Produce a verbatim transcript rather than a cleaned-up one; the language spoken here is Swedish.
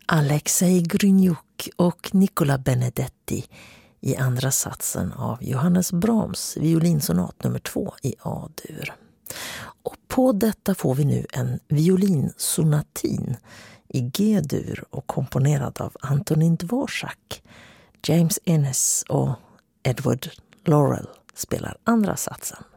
Alexei Gryniuk och Nicola Benedetti i andra satsen av Johannes Brahms violinsonat nummer två i A-dur. Och på detta får vi nu en violinsonatin i G-dur och komponerad av Antonin Dvorak. James Innes och Edward Laurel spelar andra satsen.